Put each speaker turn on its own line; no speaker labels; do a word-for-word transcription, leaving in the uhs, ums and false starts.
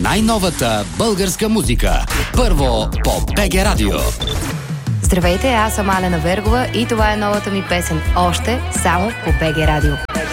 най-новата българска музика. Първо по БГ Радио.
Здравейте, аз съм Алена Вергова и това е новата ми песен "Още" само по БГ Радио.